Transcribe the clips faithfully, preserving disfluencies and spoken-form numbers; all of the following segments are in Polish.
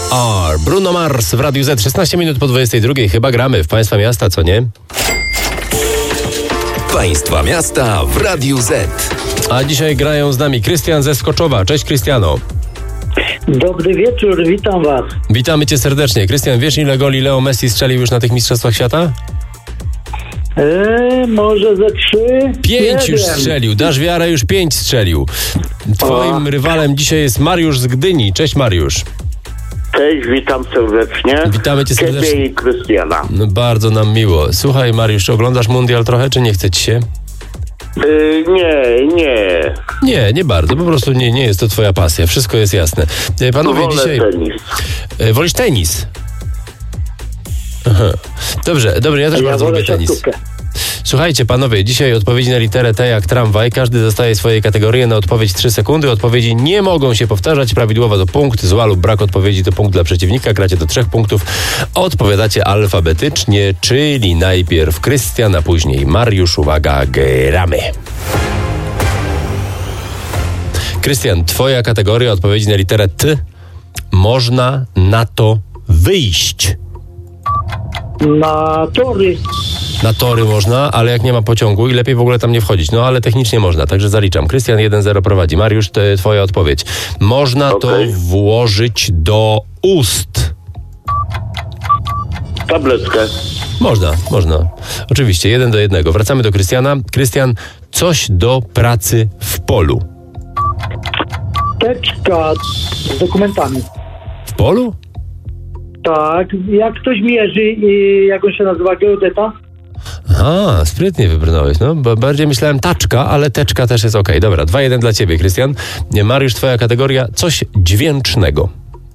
are. Bruno Mars w Radiu Z. szesnaście minut po dwudziestej drugiej. Chyba gramy w Państwa Miasta, co nie? Państwa Miasta w Radiu Z. A dzisiaj grają z nami Krystian ze Skoczowa. Cześć, Krystiano. Dobry wieczór, witam was. Witamy cię serdecznie. Krystian, wiesz, ile goli Leo Messi strzelił już na tych Mistrzostwach Świata? Eee, może ze trzy? Pięć Nie już wiem. strzelił. Dasz wiarę, już pięć strzelił. Twoim O. rywalem dzisiaj jest Mariusz z Gdyni. Cześć, Mariusz. Cześć, witam serdecznie. Witamy cię serdecznie. Ciebie i Krystiana. No, bardzo nam miło. Słuchaj, Mariusz, oglądasz mundial trochę, czy nie chce ci się? Yy, nie, nie. Nie, nie bardzo. Po prostu nie, nie jest to twoja pasja. Wszystko jest jasne. E, Panowie, Wolę dzisiaj... tenis. E, Wolisz tenis? Aha. Dobrze, dobrze, ja też Ja bardzo wolę lubię tenis. siatkówkę. Słuchajcie, panowie, dzisiaj odpowiedzi na literę T jak tramwaj. Każdy dostaje swoje kategorie, na odpowiedź trzy sekundy. Odpowiedzi nie mogą się powtarzać. Prawidłowa to punkt, zła lub brak odpowiedzi to punkt dla przeciwnika. Gracie do trzech punktów. Odpowiadacie alfabetycznie, czyli najpierw Krystian, a później Mariusz. Uwaga, gramy. Krystian, twoja kategoria odpowiedzi na literę T. Można na to wyjść. Na tory. Na tory można, ale jak nie ma pociągu i lepiej w ogóle tam nie wchodzić. No ale technicznie można, także zaliczam. Krystian jeden zero prowadzi. Mariusz, to twoja odpowiedź. Można to Okej. włożyć do ust. Tabletkę. Można, można. Oczywiście, jeden do jednego. Wracamy do Krystiana. Krystian, coś do pracy w polu. Teczka z dokumentami. W polu? Tak, jak ktoś mierzy i jak on się nazywa, geodeta? A, sprytnie wybrnąłeś. No, bo bardziej myślałem taczka, ale teczka też jest okej. Dobra, dwa jeden dla ciebie, Krystian. Nie, Mariusz, twoja kategoria, coś dźwięcznego.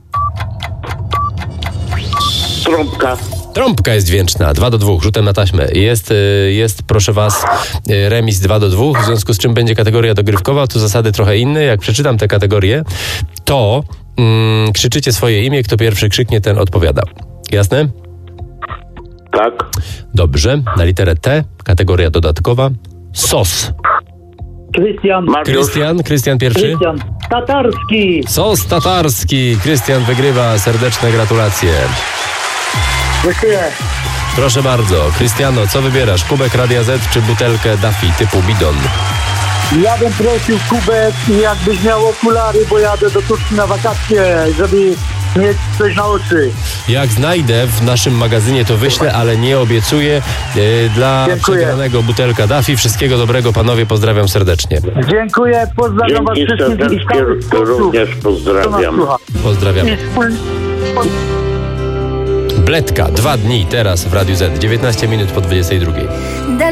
Trąbka. Trąbka jest dźwięczna, dwa do dwóch, rzutem na taśmę. Jest, y, jest, proszę was, y, remis dwa do dwóch, w związku z czym będzie kategoria dogrywkowa, tu zasady trochę inne. Jak przeczytam te kategorie, to mm, krzyczycie swoje imię, kto pierwszy krzyknie, ten odpowiada. Jasne? Tak. Dobrze, na literę T, kategoria dodatkowa, sos. Krystian. Mariusz. Krystian, Krystian pierwszy. Krystian. Tatarski. Sos tatarski, Krystian wygrywa, serdeczne gratulacje. Dziękuję. Proszę bardzo, Krystiano, co wybierasz? Kubek Radia Z czy butelkę Duffy typu bidon? Ja bym prosił kubek i jakbyś miał okulary, bo jadę do Turcji na wakacje, żeby mieć coś na oczy. Jak znajdę w naszym magazynie, to wyślę, ale nie obiecuję. Yy, dla Dziękuję. przegranego butelka Duffy. Wszystkiego dobrego, panowie, pozdrawiam serdecznie. Dziękuję, pozdrawiam was Dzięki wszystkich. i serdecznie, stałych słuchaczy. również Kto nas pozdrawiam. słucha. Pozdrawiam. I wspól- Bledka, dwa dni teraz w Radiu Z, dziewiętnaście minut po dwudziestej drugiej.